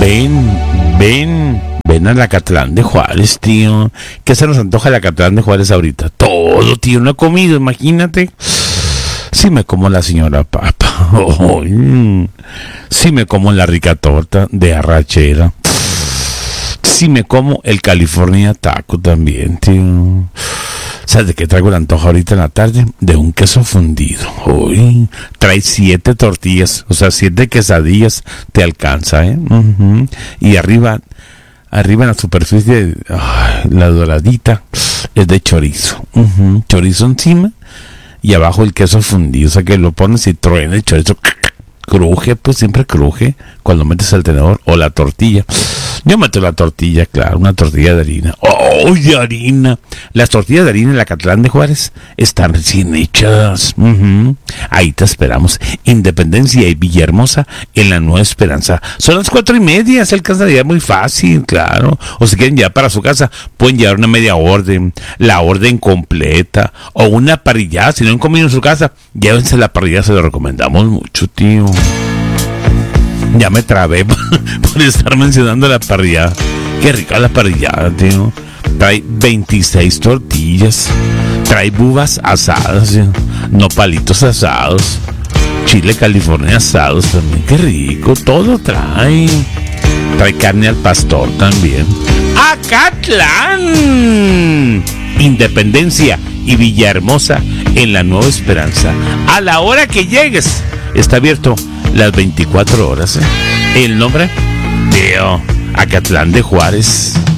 Ven al Acatlán de Juárez, tío. ¿Qué se nos antoja el Acatlán de Juárez ahorita? Todo, tío, no he comido, imagínate. Sí me como la señora papa. Sí me como la rica torta de arrachera. Sí me como el California Taco también, tío. ¿Sabes de qué traigo el antojo ahorita en la tarde? De un queso fundido. Uy, trae 7 tortillas, o sea, 7 quesadillas, te alcanza, ¿eh? Uh-huh. Y arriba en la superficie, la doradita, es de chorizo. Uh-huh. Chorizo encima y abajo el queso fundido, o sea que lo pones y truena el chorizo. Cruje, pues siempre cruje cuando metes el tenedor o la tortilla. Yo meto la tortilla, claro, una tortilla de harina. ¡Oh, de harina! Las tortillas de harina en la Acatlán de Juárez están recién hechas. Uh-huh. Ahí te esperamos. Independencia y Villahermosa en la Nueva Esperanza. Son las 4:30, se alcanza a llegar muy fácil, claro. O si quieren llevar para su casa, pueden llevar una media orden, la orden completa, o una parrillada. Si no han comido en su casa, llévense la parrillada, se lo recomendamos mucho, tío. Ya me trabé por estar mencionando la parrillada. Qué rica la parrillada, tío. Trae 26 tortillas. Trae bubas asadas, tío. Nopalitos asados. Chile California asados también. Qué rico. Todo trae. Trae carne al pastor también. ¡Acatlán! Independencia y Villahermosa en la Nueva Esperanza. A la hora que llegues, está abierto las 24 horas. El nombre, tío, Acatlán de Juárez.